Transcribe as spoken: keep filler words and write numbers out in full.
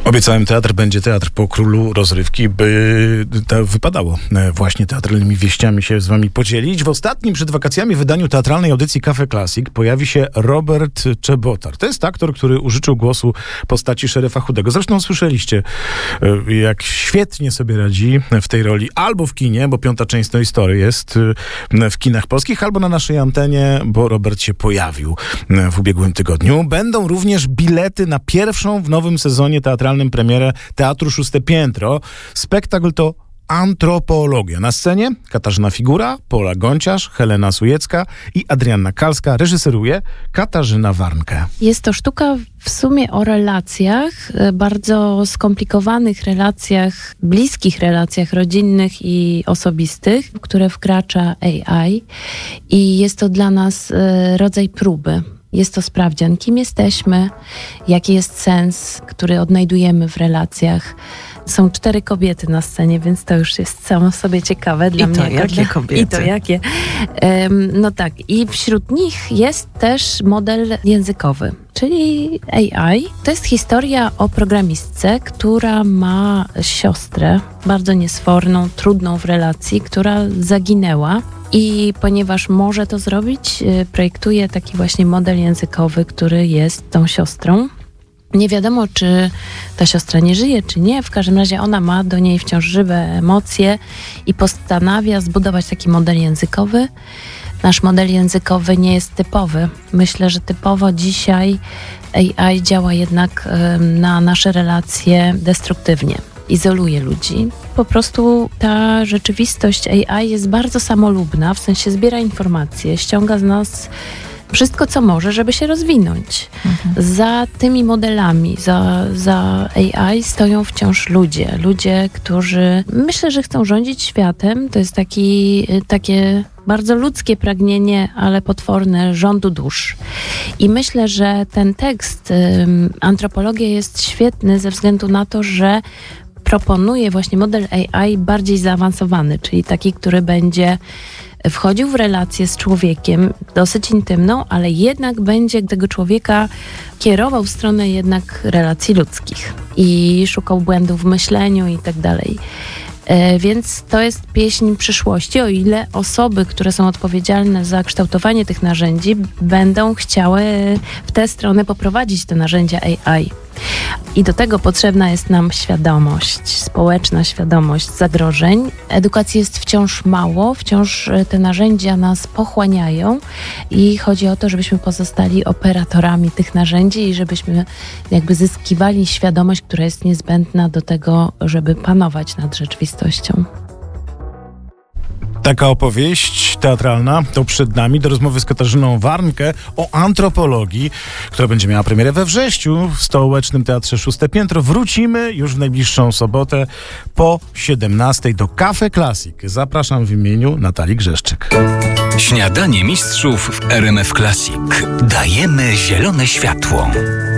Obiecałem teatr, będzie teatr po królu rozrywki, by to wypadało właśnie teatralnymi wieściami się z wami podzielić. W ostatnim przed wakacjami wydaniu teatralnej audycji Cafe Classic pojawi się Robert Czebotar. To jest aktor, który użyczył głosu postaci szeryfa Chudego. Zresztą słyszeliście, jak świetnie sobie radzi w tej roli albo w kinie, bo piąta część tej historii jest w kinach polskich, albo na naszej antenie, bo Robert się pojawił w ubiegłym tygodniu. Będą również bilety na pierwszą w nowym sezonie teatralnym premierę Teatru Szóste Piętro. Spektakl to Antropologia. Na scenie Katarzyna Figura, Pola Gonciarz, Helena Sujecka i Adrianna Kalska. Reżyseruje Katarzyna Warnke. Jest to sztuka w sumie o relacjach, bardzo skomplikowanych relacjach, bliskich relacjach rodzinnych i osobistych, w które wkracza A I i jest to dla nas rodzaj próby. Jest to sprawdzian, kim jesteśmy, jaki jest sens, który odnajdujemy w relacjach. Są cztery kobiety na scenie, więc to już jest samo w sobie ciekawe dla mnie. I to jakie dla... kobiety? I to jakie. Um, no tak, i wśród nich jest też model językowy, czyli A I. To jest historia o programistce, która ma siostrę, bardzo niesforną, trudną w relacji, która zaginęła. I ponieważ może to zrobić, projektuje taki właśnie model językowy, który jest tą siostrą. Nie wiadomo, czy ta siostra nie żyje, czy nie. W każdym razie ona ma do niej wciąż żywe emocje i postanawia zbudować taki model językowy. Nasz model językowy nie jest typowy. Myślę, że typowo dzisiaj A I działa jednak na nasze relacje destruktywnie. Izoluje ludzi. Po prostu ta rzeczywistość A I jest bardzo samolubna, w sensie zbiera informacje, ściąga z nas wszystko, co może, żeby się rozwinąć. Mhm. Za tymi modelami, za, za A I stoją wciąż ludzie. Ludzie, którzy myślę, że chcą rządzić światem. To jest taki, takie bardzo ludzkie pragnienie, ale potworne rządu dusz. I myślę, że ten tekst, ym, Antropologia, jest świetny ze względu na to, że proponuje właśnie model A I bardziej zaawansowany, czyli taki, który będzie wchodził w relację z człowiekiem, dosyć intymną, ale jednak będzie tego człowieka kierował w stronę jednak relacji ludzkich i szukał błędów w myśleniu i tak dalej. Więc to jest pieśń przyszłości, o ile osoby, które są odpowiedzialne za kształtowanie tych narzędzi, będą chciały w tę stronę poprowadzić te narzędzia A I. I do tego potrzebna jest nam świadomość, społeczna świadomość zagrożeń. Edukacji jest wciąż mało, wciąż te narzędzia nas pochłaniają i chodzi o to, żebyśmy pozostali operatorami tych narzędzi i żebyśmy jakby zyskiwali świadomość, która jest niezbędna do tego, żeby panować nad rzeczywistością. Taka opowieść teatralna to przed nami. Do rozmowy z Katarzyną Warnke o antropologii, która będzie miała premierę we wrześniu w Stołecznym Teatrze Szóste Piętro. Wrócimy już w najbliższą sobotę po siedemnastej do Cafe Classic. Zapraszam w imieniu Natalii Grzeszczyk. Śniadanie mistrzów w R M F Classic. Dajemy zielone światło.